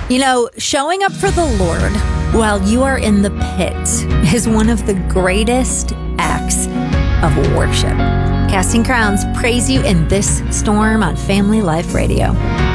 You know, showing up for the Lord while you are in the pit is one of the greatest acts of worship. Casting Crowns praise you in this storm on Family Life Radio.